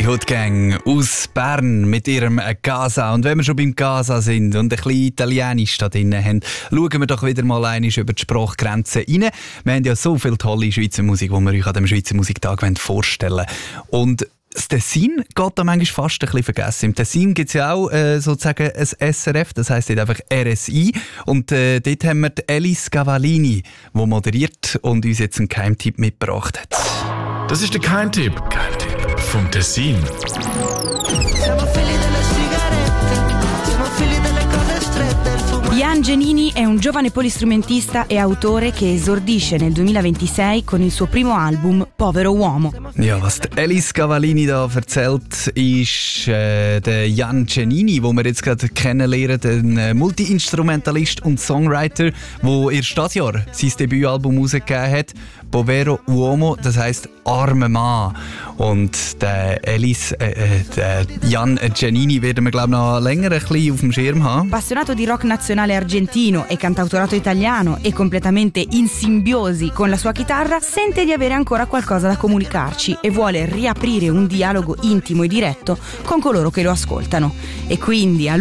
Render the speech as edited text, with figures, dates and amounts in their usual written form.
Die Hood Gang aus Bern mit ihrem Casa. Und wenn wir schon beim Casa sind und ein bisschen Italienisch da drin haben, schauen wir doch wieder mal einmal über die Sprachgrenzen rein. Wir haben ja so viel tolle Schweizer Musik, die wir euch an dem Schweizer Musiktag vorstellen wollen. Und das Tessin geht da manchmal fast ein bisschen vergessen. Im Tessin gibt es ja auch sozusagen ein SRF, das heisst nicht einfach RSI. Und dort haben wir die Elis Cavallini, die moderiert und uns jetzt einen Geheimtipp mitgebracht hat. Das ist der Geheimtipp vom Tessin. Jan Giannini è un giovane polistrumentista e autore che esordisce nel 2026 con il suo primo album Povero Uomo. Ja, was die Elis Cavallini da erzählt, ist der Jan Giannini, den wir jetzt gerade kennenlernen, ein Multi-Instrumentalist und Songwriter, der erst dieses Jahr sein Debütalbum rausgegeben hat. Povero Uomo, das heisst armer Mann. Und der Jan Giannini werden wir glaube ich noch länger ein bisschen auf dem Schirm haben. Appassionato di rock nazionale argentino e cantautorato italiano e completamente in simbiosi con la sua chitarra, sente di avere ancora qualcosa da comunicarci e vuole riaprire un dialogo intimo e diretto con coloro che lo ascoltano. E quindi a